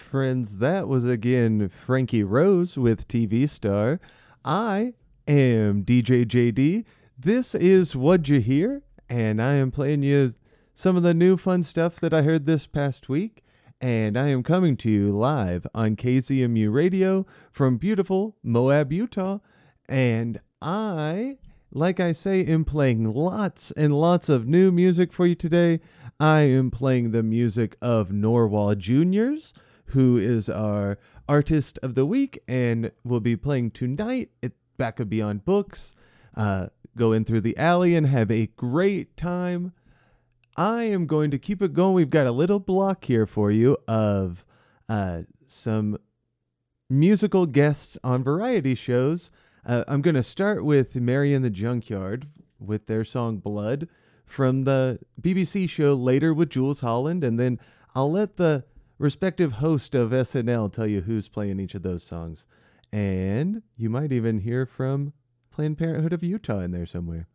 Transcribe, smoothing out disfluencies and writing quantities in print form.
friends. That was again Frankie Rose with TV Star. I am DJ JD. This is What'd You Hear? And I am playing you some of the new fun stuff that I heard this past week. And I am coming to you live on KZMU Radio from beautiful Moab, Utah. And like I say, am playing lots and lots of new music for you today. I am playing the music of Norwal Juniors, who is our artist of the week and will be playing tonight at Back of Beyond Books. Go in through the alley and have a great time. I am going to keep it going. We've got a little block here for you of some musical guests on variety shows. I'm going to start with Mary and the Junkyard with their song Blood from the BBC show Later with Jules Holland, and then I'll let the respective host of SNL tell you who's playing each of those songs. And you might even hear from Planned Parenthood of Utah in there somewhere.